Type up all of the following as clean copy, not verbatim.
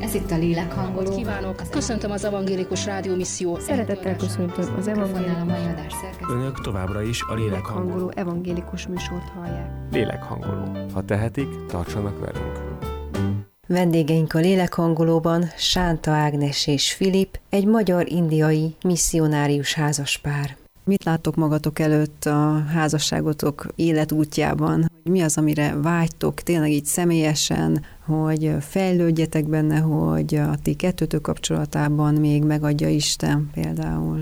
Ez itt a Lélekhangoló. Kívánok! Köszöntöm az Evangélikus Rádió Misszió. Szeretettel köszöntöm az Evangélikus. Önök továbbra is a Lélekhangoló evangélikus műsort hallják. Lélekhangoló. Ha tehetik, tartsanak velünk. Vendégeink a Lélekhangolóban Sánta Ágnes és Filip, egy magyar-indiai misszionárius házaspár. Mit láttok magatok előtt a házasságotok életútjában? Mi az, amire vágytok tényleg így személyesen, hogy fejlődjetek benne, hogy a ti kettőtök kapcsolatában még megadja Isten például?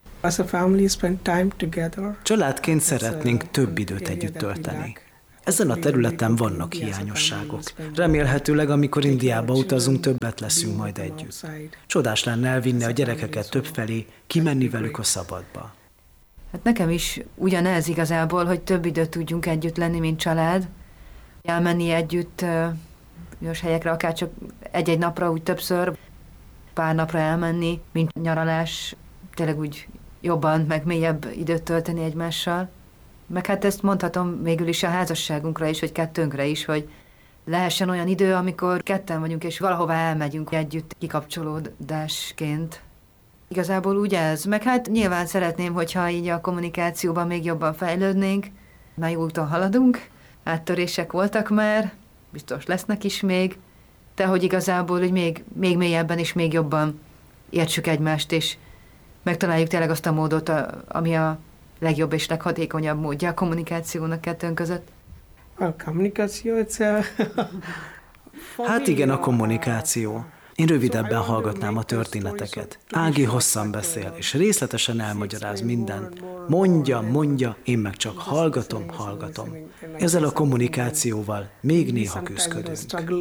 Családként szeretnénk több időt együtt tölteni. Ezen a területen vannak hiányosságok. Remélhetőleg, amikor Indiába utazunk, többet leszünk majd együtt. Csodás lenne elvinni a gyerekeket többfelé, kimenni velük a szabadba. Hát nekem is ugyanez igazából, hogy több időt tudjunk együtt lenni, mint család. Elmenni együtt bizonyos helyekre, akár csak egy-egy napra, úgy többször, pár napra elmenni, mint nyaralás, tényleg úgy jobban, meg mélyebb időt tölteni egymással. Meg hát ezt mondhatom végül is a házasságunkra is, vagy kettőnkre is, hogy lehessen olyan idő, amikor ketten vagyunk, és valahová elmegyünk együtt kikapcsolódásként. Igazából úgy ez, meg hát nyilván szeretném, hogyha így a kommunikációban még jobban fejlődnénk, már jó úton haladunk, áttörések voltak már, biztos lesznek is még, de hogy igazából hogy még mélyebben és még jobban értsük egymást, és megtaláljuk tényleg azt a módot, ami a legjobb és leghatékonyabb módja a kommunikációnak kettőnk között. Hát igen, a kommunikáció. Én rövidebben hallgatnám a történeteket. Ági hosszan beszél, és részletesen elmagyaráz mindent. Mondja, én meg csak hallgatom. Ezzel a kommunikációval még néha küzdködünk.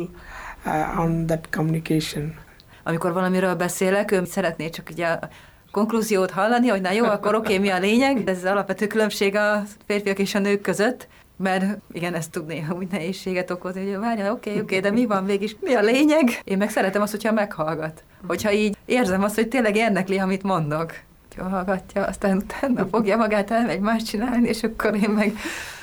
Amikor valamiről beszélek, ő szeretné csak ugye a konklúziót hallani, hogy na jó, akkor oké, mi a lényeg. Ez az alapvető különbség a férfiak és a nők között, mert igen, ez tud néha úgy nehézséget okozni, hogy várjál, oké, de mi van végig, mi a lényeg? Én meg szeretem azt, hogyha meghallgat. Hogyha így érzem azt, hogy tényleg érdekli, amit mondok. Jól hallgatja, aztán utána fogja magát, elmegy más csinálni, és akkor én meg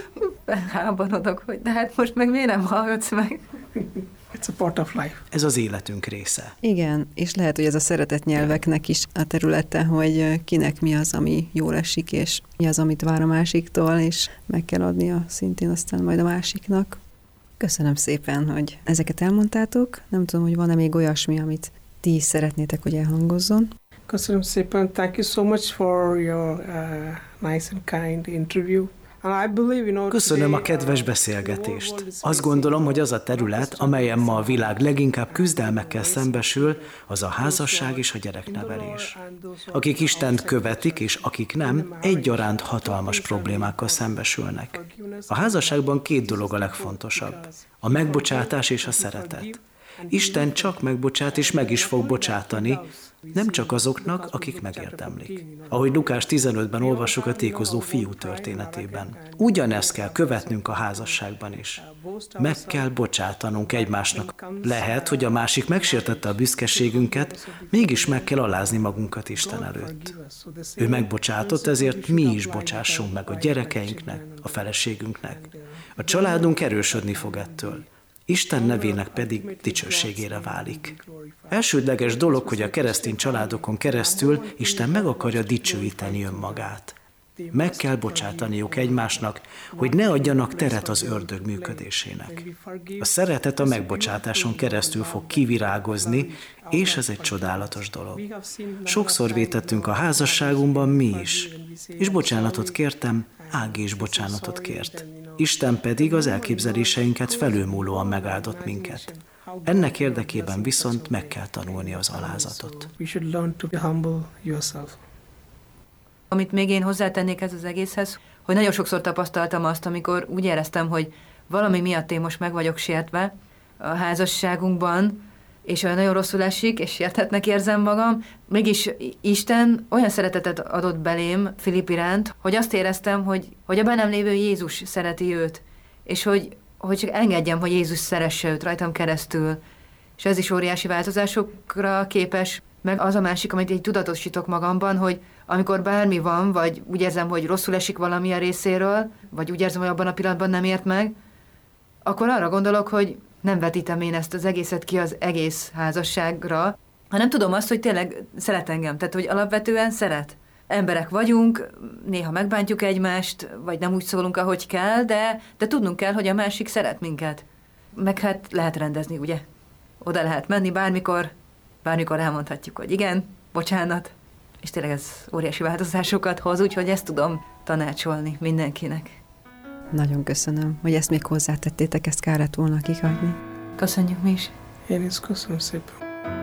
háborodok, hogy de hát most meg miért nem hallgatsz meg? It's a part of life. Ez az életünk része. Igen, és lehet, hogy ez a szeretett nyelveknek is a területe, hogy kinek mi az, ami jól esik, és mi az, amit vár a másiktól, és meg kell adnia szintén aztán majd a másiknak. Köszönöm szépen, hogy ezeket elmondtátok. Nem tudom, hogy van-e még olyasmi, amit ti is szeretnétek, hogy elhangozzon. Köszönöm szépen. Thank you so much for your nice and kind interview. Köszönöm a kedves beszélgetést. Azt gondolom, hogy az a terület, amelyen ma a világ leginkább küzdelmekkel szembesül, az a házasság és a gyereknevelés. Akik Istent követik, és akik nem, egyaránt hatalmas problémákkal szembesülnek. A házasságban két dolog a legfontosabb: a megbocsátás és a szeretet. Isten csak megbocsát és meg is fog bocsátani, nem csak azoknak, akik megérdemlik. Ahogy Lukás 15-ben olvassuk a tékozó fiú történetében. Ugyanezt kell követnünk a házasságban is. Meg kell bocsátanunk egymásnak. Lehet, hogy a másik megsértette a büszkeségünket, mégis meg kell alázni magunkat Isten előtt. Ő megbocsátott, ezért mi is bocsássunk meg a gyerekeinknek, a feleségünknek. A családunk erősödni fog ettől. Isten nevének pedig dicsőségére válik. Elsődleges dolog, hogy a keresztény családokon keresztül Isten meg akarja dicsőíteni önmagát. Meg kell bocsátaniuk egymásnak, hogy ne adjanak teret az ördög működésének. A szeretet a megbocsátáson keresztül fog kivirágozni, és ez egy csodálatos dolog. Sokszor vétettünk a házasságunkban mi is, és bocsánatot kértem, Ági is bocsánatot kért. Isten pedig az elképzeléseinket felülmúlóan megáldott minket. Ennek érdekében viszont meg kell tanulni az alázatot. Amit még én hozzátennék ez az egészhez, hogy nagyon sokszor tapasztaltam azt, amikor úgy éreztem, hogy valami miatt én most meg vagyok sértve a házasságunkban, és olyan nagyon rosszul esik, és sértetnek érzem magam, mégis Isten olyan szeretetet adott belém Filip iránt, hogy azt éreztem, hogy a bennem lévő Jézus szereti őt, és hogy csak engedjem, hogy Jézus szeresse őt rajtam keresztül. És ez is óriási változásokra képes, meg az a másik, amit így tudatosítok magamban, hogy amikor bármi van, vagy úgy érzem, hogy rosszul esik valami a részéről, vagy úgy érzem, hogy abban a pillanatban nem ért meg, akkor arra gondolok, hogy nem vetítem én ezt az egészet ki az egész házasságra, hanem tudom azt, hogy tényleg szeret engem, tehát hogy alapvetően szeret. Emberek vagyunk, néha megbántjuk egymást, vagy nem úgy szólunk, ahogy kell, de tudnunk kell, hogy a másik szeret minket. Meg hát lehet rendezni, ugye? Oda lehet menni bármikor elmondhatjuk, hogy igen, bocsánat, és tényleg ez óriási változásokat hoz, úgyhogy ezt tudom tanácsolni mindenkinek. Nagyon köszönöm, hogy ezt még hozzátettétek, ezt kellett volna kihagyni. Köszönjük mi is. Én is köszönöm szépen.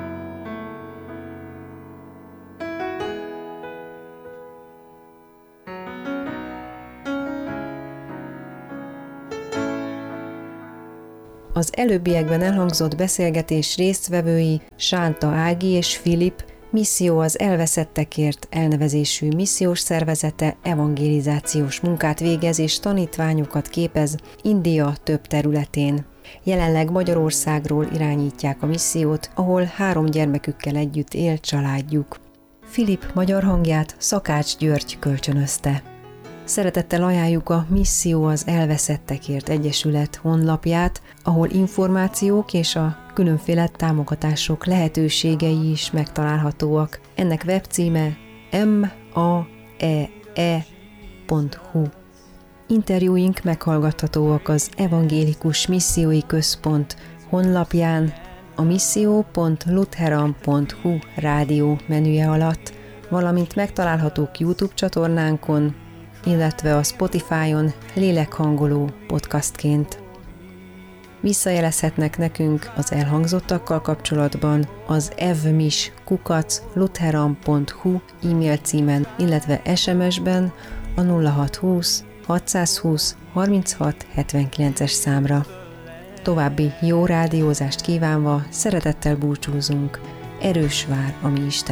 Az előbbiekben elhangzott beszélgetés résztvevői Sánta Ági és Filip Misszió az elveszettekért elnevezésű missziós szervezete evangelizációs munkát végez és tanítványokat képez India több területén. Jelenleg Magyarországról irányítják a missziót, ahol 3 gyermekükkel együtt él családjuk. Filip magyar hangját Szakács György kölcsönözte. Szeretettel ajánljuk a Misszió az elveszettekért Egyesület honlapját, ahol információk és a különféle támogatások lehetőségei is megtalálhatóak. Ennek webcíme maeE.hu. Interjúink meghallgathatóak az Evangélikus Missziói Központ honlapján, a missio.lutheran.hu rádió menüje alatt, valamint megtalálhatók YouTube csatornánkon, illetve a Spotify-on lélekhangoló podcastként. Visszajelezhetnek nekünk az elhangzottakkal kapcsolatban az evmis@lutheran.hu e-mail címen, illetve SMS-ben a 0620 620 36 79-es számra. További jó rádiózást kívánva szeretettel búcsúzunk. Erős vár a mi Isten.